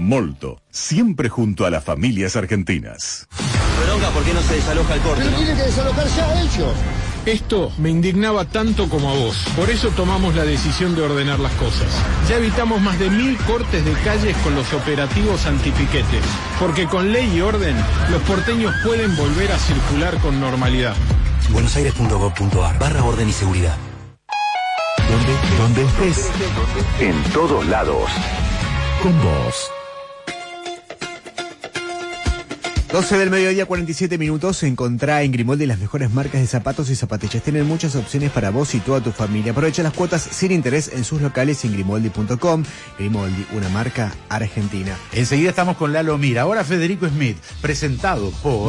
Molto, siempre junto a las familias argentinas. Bronca, ¿por qué no se desaloja el corte? Pero tienen que desalojar ya ellos. Esto me indignaba tanto como a vos. Por eso tomamos la decisión de ordenar las cosas. Ya evitamos más de 1000 cortes de calles con los operativos antipiquetes. Porque con ley y orden, los porteños pueden volver a circular con normalidad. buenosaires.gov.ar/orden y seguridad. Donde estés, en todos lados, con vos. 12 del mediodía, 47 minutos. Encontrá en Grimaldi las mejores marcas de zapatos y zapatillas. Tienen muchas opciones para vos y toda tu familia. Aprovecha las cuotas sin interés en sus locales en grimaldi.com. Grimaldi, una marca argentina. Enseguida estamos con Lalo Mir. Ahora Federico Smith, presentado por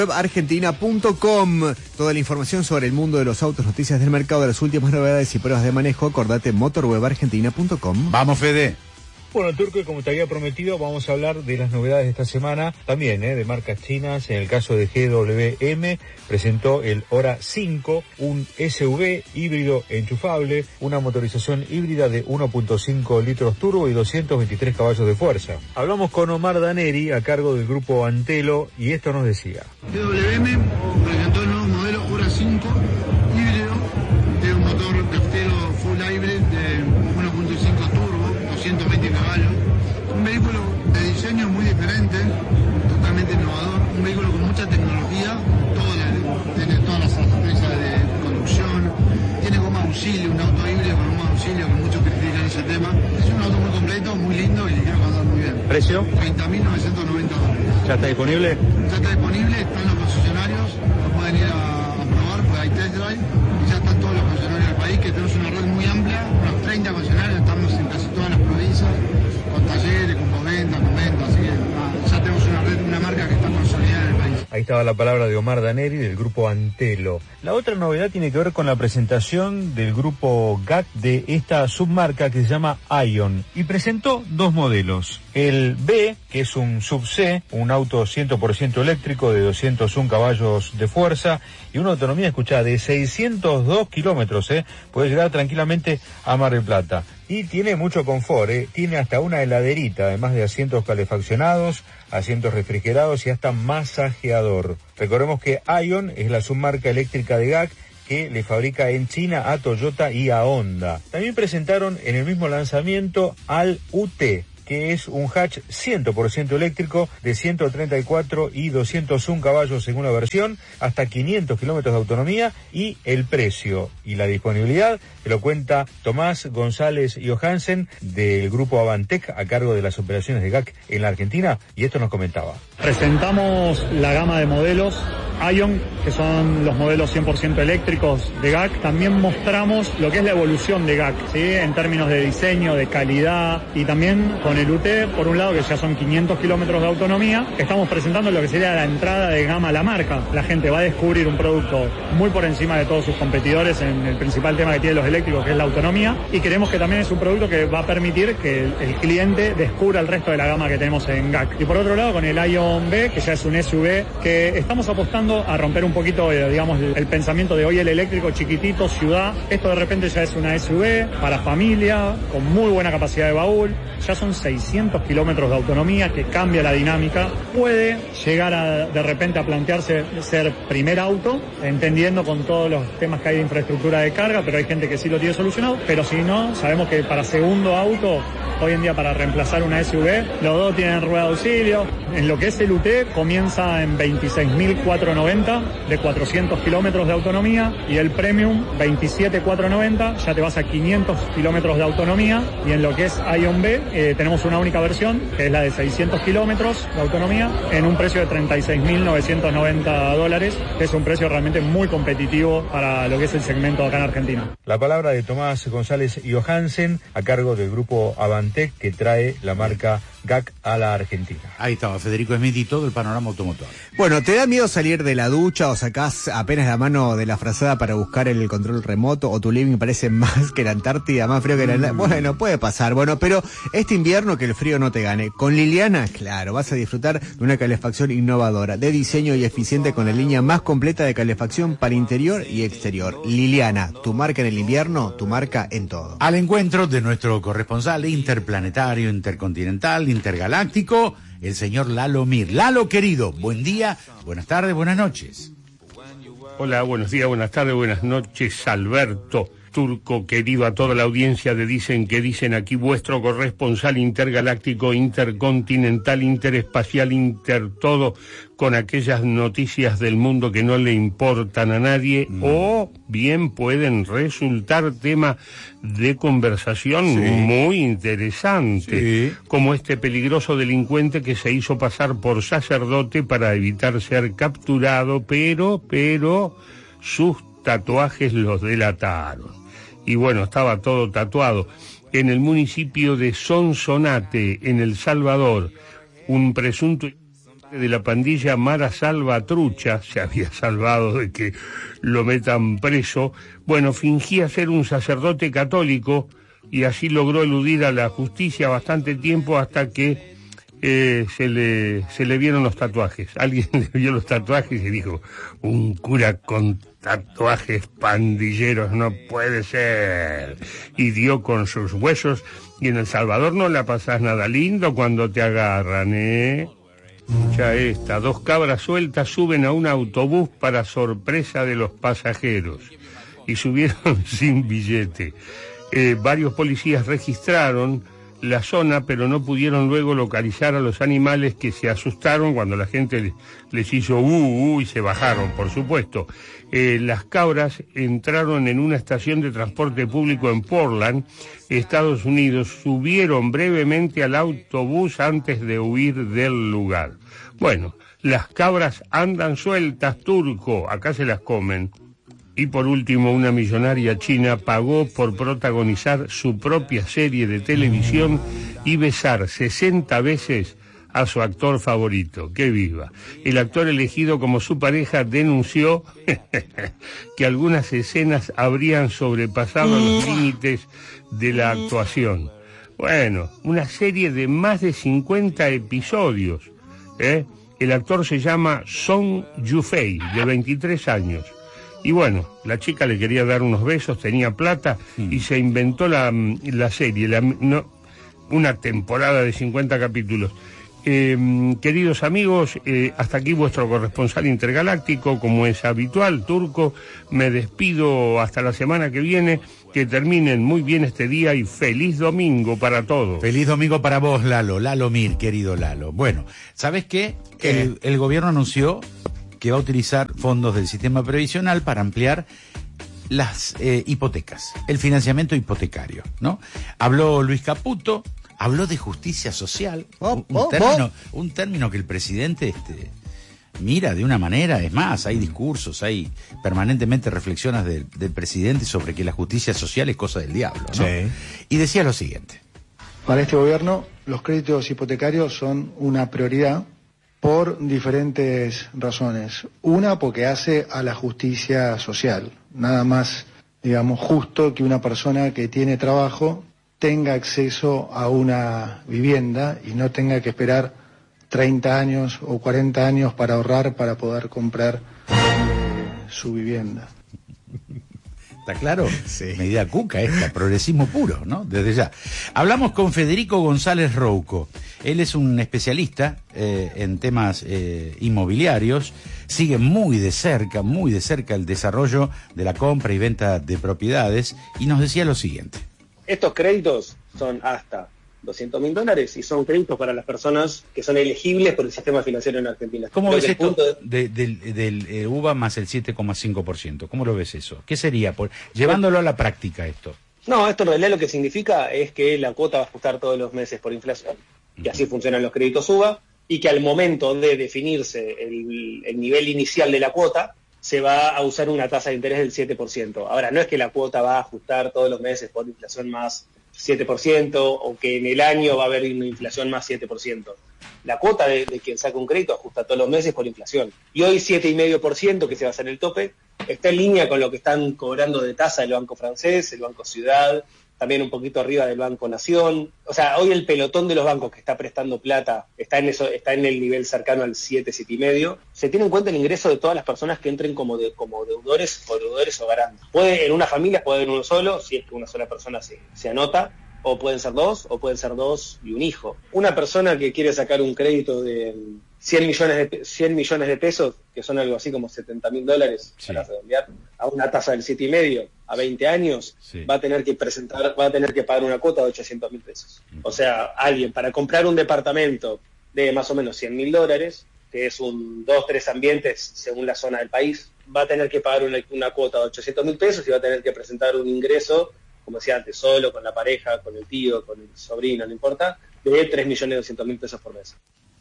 motorwebargentina.com. Toda la información sobre el mundo de los autos, noticias del mercado, de las últimas novedades y pruebas de manejo. Acordate, motorwebargentina.com. Vamos, Fede. Bueno, Turco, como te había prometido, vamos a hablar de las novedades de esta semana, también de marcas chinas. En el caso de GWM, presentó el Hora 5, un SUV híbrido enchufable, una motorización híbrida de 1.5 litros turbo y 223 caballos de fuerza. Hablamos con Omar Daneri, a cargo del grupo Antelo, y esto nos decía. GWM presentó el nuevo modelo Hora 5, híbrido, de un motor naftero full hybrid de 1.5 turbo. 120 caballos, un vehículo de diseño muy diferente, totalmente innovador, un vehículo con mucha tecnología, tiene todas las asistencias de conducción, tiene goma auxilio, un auto híbrido con goma auxilio, que muchos critican ese tema. Es un auto muy completo, muy lindo y le quiero andar muy bien. ¿Precio? $30.990. ¿Ya está disponible? Ya está disponible, están los concesionarios, lo pueden ir a probar, pues hay test drive, y ya están todos los concesionarios del país, que tenemos una red muy amplia, unos 30 concesionarios, estamos en casi todas las provincias, con talleres, con postventa, con ventas, así que ya tenemos una red, una marca que está consolidada en el país. Ahí estaba la palabra de Omar Daneri del grupo Antelo. La otra novedad tiene que ver con la presentación del grupo GAC de esta submarca que se llama Ion, y presentó dos modelos. El B, que es un sub-C, un auto 100% eléctrico de 201 caballos de fuerza y una autonomía, escuchá, de 602 kilómetros, puede llegar tranquilamente a Mar del Plata. Y tiene mucho confort, tiene hasta una heladerita, además de asientos calefaccionados, asientos refrigerados y hasta masajeador. Recordemos que Ion es la submarca eléctrica de GAC, que le fabrica en China a Toyota y a Honda. También presentaron en el mismo lanzamiento al UT, que es un hatch 100% eléctrico de 134 y 201 caballos según la versión, hasta 500 kilómetros de autonomía, y el precio y la disponibilidad que lo cuenta Tomás González Johansen del grupo Avantec, a cargo de las operaciones de GAC en la Argentina, y esto nos comentaba. Presentamos la gama de modelos Ion, que son los modelos 100% eléctricos de GAC. También mostramos lo que es la evolución de GAC, ¿sí? En términos de diseño, de calidad, y también con el UT, por un lado, que ya son 500 kilómetros de autonomía. Estamos presentando lo que sería la entrada de gama a la marca. La gente va a descubrir un producto muy por encima de todos sus competidores en el principal tema que tienen los eléctricos, que es la autonomía, y creemos que también es un producto que va a permitir que el cliente descubra el resto de la gama que tenemos en GAC. Y por otro lado, con el Ion B, que ya es un SUV, que estamos apostando a romper un poquito, digamos, el pensamiento de hoy el eléctrico chiquitito, ciudad. Esto de repente ya es una SUV para familia, con muy buena capacidad de baúl. Ya son 600 kilómetros de autonomía, que cambia la dinámica. Puede llegar de repente a plantearse ser primer auto, entendiendo con todos los temas que hay de infraestructura de carga, pero hay gente que sí lo tiene solucionado. Pero si no, sabemos que para segundo auto, hoy en día para reemplazar una SUV, los dos tienen rueda de auxilio. En lo que es el UT, comienza en 26.490 de 400 kilómetros de autonomía, y el Premium 27.490, ya te vas a 500 kilómetros de autonomía. Y en lo que es Ion B, tenemos una única versión, que es la de 600 kilómetros de autonomía, en un precio de $36.990, que es un precio realmente muy competitivo para lo que es el segmento acá en Argentina. La palabra de Tomás González Johansen, a cargo del grupo Avantec, que trae la marca GAC a la Argentina. Ahí estaba Federico Smith y todo el panorama automotor. Bueno, ¿te da miedo salir de la ducha o sacás apenas la mano de la frazada para buscar el control remoto, o tu living parece más que la Antártida, más frío que la... Bueno, puede pasar, pero este invierno que el frío no te gane. Con Liliana, claro, vas a disfrutar de una calefacción innovadora, de diseño y eficiente, con la línea más completa de calefacción para interior y exterior. Liliana, tu marca en el invierno, tu marca en todo. Al encuentro de nuestro corresponsal interplanetario, intercontinental, intergaláctico, el señor Lalo Mir. Lalo, querido, buen día, buenas tardes, buenas noches. Hola, buenos días, buenas tardes, buenas noches, Alberto Turco, querido, a toda la audiencia de Dicen que Dicen, aquí vuestro corresponsal intergaláctico, intercontinental, interespacial, intertodo, con aquellas noticias del mundo que no le importan a nadie o bien pueden resultar tema de conversación muy interesante, como este peligroso delincuente que se hizo pasar por sacerdote para evitar ser capturado, pero sus tatuajes los delataron. Y bueno, estaba todo tatuado. En el municipio de Sonsonate, en El Salvador, un presunto de la pandilla Mara Salvatrucha se había salvado de que lo metan preso. Bueno, fingía ser un sacerdote católico y así logró eludir a la justicia bastante tiempo hasta que se le vieron los tatuajes. Alguien le vio los tatuajes y dijo: un cura con tatuajes pandilleros no puede ser. Y dio con sus huesos. Y en El Salvador no la pasás nada lindo cuando te agarran, Ya esta, 2 cabras sueltas suben a un autobús para sorpresa de los pasajeros y subieron sin billete. Varios policías registraron la zona, pero no pudieron luego localizar a los animales, que se asustaron cuando la gente les hizo y se bajaron, por supuesto. Las cabras entraron en una estación de transporte público en Portland, Estados Unidos, subieron brevemente al autobús antes de huir del lugar. Bueno, las cabras andan sueltas, Turco, acá se las comen. Y por último, una millonaria china pagó por protagonizar su propia serie de televisión y besar 60 veces a su actor favorito. ¡Qué viva! El actor elegido como su pareja denunció que algunas escenas habrían sobrepasado los límites de la actuación. Bueno, una serie de más de 50 episodios. El actor se llama Song Yufei, de 23 años. Y bueno, la chica le quería dar unos besos, tenía plata y se inventó la serie, una temporada de 50 capítulos. Queridos amigos, hasta aquí vuestro corresponsal intergaláctico, como es habitual, Turco. Me despido hasta la semana que viene. Que terminen muy bien este día y feliz domingo para todos. Feliz domingo para vos, Lalo Mir, querido Lalo. Bueno, ¿sabes qué? El gobierno anunció que va a utilizar fondos del sistema previsional para ampliar las hipotecas, el financiamiento hipotecario, ¿no? Habló Luis Caputo, habló de justicia social, un término que el presidente mira de una manera. Es más, hay discursos, hay permanentemente reflexiones del presidente sobre que la justicia social es cosa del diablo, ¿no? Sí. Y decía lo siguiente: para este gobierno, los créditos hipotecarios son una prioridad por diferentes razones. Una, porque hace a la justicia social. Nada más, digamos, justo que una persona que tiene trabajo tenga acceso a una vivienda y no tenga que esperar 30 años o 40 años para ahorrar para poder comprar su vivienda. ¿Está claro? Sí. Medida cuca esta, progresismo puro, ¿no? Desde ya. Hablamos con Federico González Rouco. Él es un especialista en temas inmobiliarios. Sigue muy de cerca el desarrollo de la compra y venta de propiedades, y nos decía lo siguiente. Estos créditos son hasta $200.000 y son créditos para las personas que son elegibles por el sistema financiero en Argentina. ¿Cómo ves esto del UVA más el 7,5%? ¿Cómo lo ves eso? ¿Qué sería? Llevándolo a la práctica esto. No, esto en realidad lo que significa es que la cuota va a ajustar todos los meses por inflación, y así funcionan los créditos UVA, y que al momento de definirse el nivel inicial de la cuota, se va a usar una tasa de interés del 7%. Ahora, no es que la cuota va a ajustar todos los meses por inflación más 7%, o que en el año va a haber una inflación más 7%. La cuota de quien saca un crédito ajusta todos los meses por inflación. Y hoy 7,5%, que se va a hacer el tope, está en línea con lo que están cobrando de tasa el Banco Francés, el Banco Ciudad, también un poquito arriba del Banco Nación. O sea, hoy el pelotón de los bancos que está prestando plata está en el nivel cercano al 7,5. Se tiene en cuenta el ingreso de todas las personas que entren como deudores o garantes. En una familia puede haber uno solo, si es que una sola persona se anota, o pueden ser 2, o pueden ser 2 y un hijo. Una persona que quiere sacar un crédito de 100 millones de pesos, que son algo así como $70.000, para redondear, a una tasa del 7,5, a 20 años, va a tener que pagar una cuota de $800.000. O sea, alguien para comprar un departamento de más o menos $100.000, que es un 2-3 ambientes según la zona del país, va a tener que pagar una cuota de $800.000 y va a tener que presentar un ingreso, como decía antes, solo, con la pareja, con el tío, con el sobrino, no importa, de $3.200.000 por mes.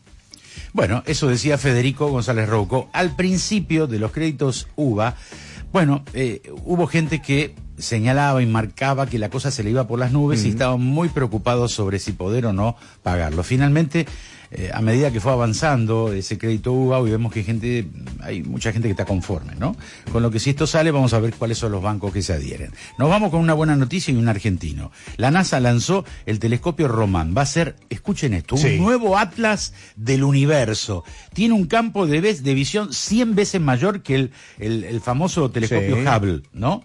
Bueno, eso decía Federico González Rouco. Al principio de los créditos UBA, bueno, hubo gente que señalaba y marcaba que la cosa se le iba por las nubes y estaban muy preocupados sobre si poder o no pagarlo. Finalmente, a medida que fue avanzando ese crédito UBA, hoy vemos que hay mucha gente que está conforme, ¿no? Con lo que si esto sale, vamos a ver cuáles son los bancos que se adhieren. Nos vamos con una buena noticia y un argentino. La NASA lanzó el telescopio Roman. Va a ser, escuchen esto, un nuevo atlas del universo. Tiene un campo de visión 100 veces mayor que el famoso telescopio Hubble, ¿no?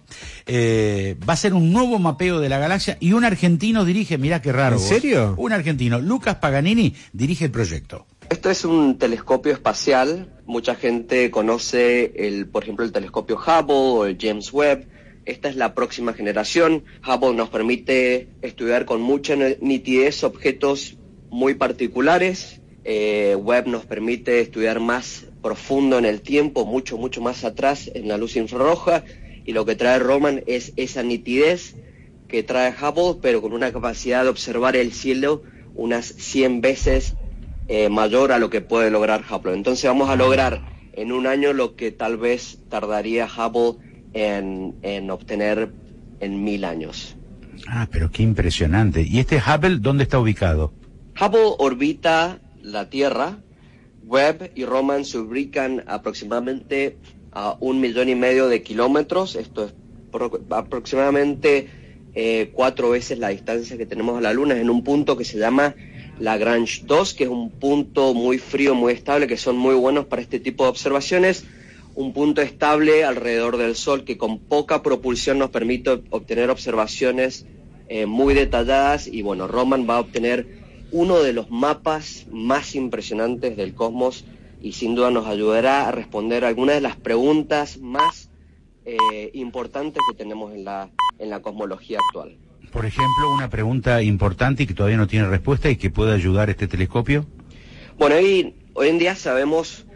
Va a ser un nuevo mapeo de la galaxia y un argentino dirige, mirá qué raro. ¿En serio? Un argentino, Lucas Paganini, dirige el proyecto. Esto es un telescopio espacial. Mucha gente conoce, por ejemplo, el telescopio Hubble o el James Webb. Esta es la próxima generación. Hubble nos permite estudiar con mucha nitidez objetos muy particulares. Webb nos permite estudiar más profundo en el tiempo, mucho más atrás en la luz infrarroja. Y lo que trae Roman es esa nitidez que trae Hubble, pero con una capacidad de observar el cielo unas 100 veces mayor a lo que puede lograr Hubble. Entonces vamos a lograr en un año lo que tal vez tardaría Hubble en obtener en 1000 años. Ah, pero qué impresionante. ¿Y este Hubble dónde está ubicado? Hubble orbita la Tierra. Webb y Roman se ubican aproximadamente a 1,5 millones de kilómetros. Esto es aproximadamente 4 veces la distancia que tenemos a la Luna, en un punto que se llama Lagrange 2, que es un punto muy frío, muy estable, que son muy buenos para este tipo de observaciones. Un punto estable alrededor del Sol que con poca propulsión nos permite obtener observaciones muy detalladas. Y bueno, Roman va a obtener uno de los mapas más impresionantes del cosmos y sin duda nos ayudará a responder algunas de las preguntas más importantes que tenemos en la cosmología actual. Por ejemplo, una pregunta importante y que todavía no tiene respuesta y que puede ayudar este telescopio. Bueno, hoy en día sabemos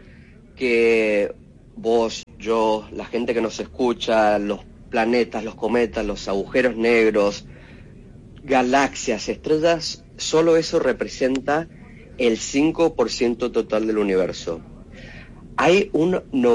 que vos, yo, la gente que nos escucha, los planetas, los cometas, los agujeros negros, galaxias, estrellas, solo eso representa el 5% total del universo. Hay un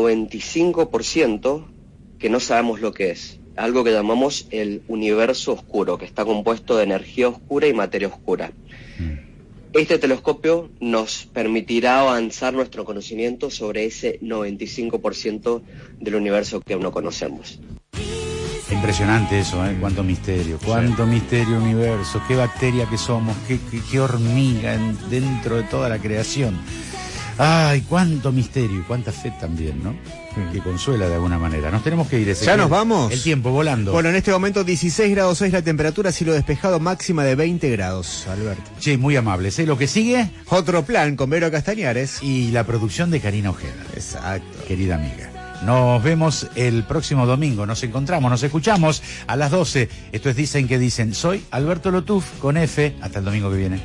95% que no sabemos lo que es, algo que llamamos el universo oscuro, que está compuesto de energía oscura y materia oscura. Este telescopio nos permitirá avanzar nuestro conocimiento sobre ese 95% del universo que aún no conocemos. Impresionante eso, ¿eh? Cuánto misterio, universo, qué bacteria que somos, qué hormiga dentro de toda la creación. Ay, cuánto misterio y cuánta fe también, ¿no? Que consuela de alguna manera. Nos tenemos que ir. ¿Ya nos vamos? El tiempo volando. Bueno, en este momento 16 grados 6 la temperatura, cielo despejado, máxima de 20 grados, Alberto. Sí, muy amables. Lo que sigue, Otro Plan con Vero Castañares. Y la producción de Karina Ojeda. Exacto. Querida amiga. Nos vemos el próximo domingo. Nos encontramos, nos escuchamos a las 12. Esto es Dicen que Dicen. Soy Alberto Lotuf con F. Hasta el domingo que viene.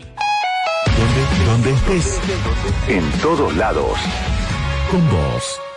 Donde estés, en todos lados, con vos.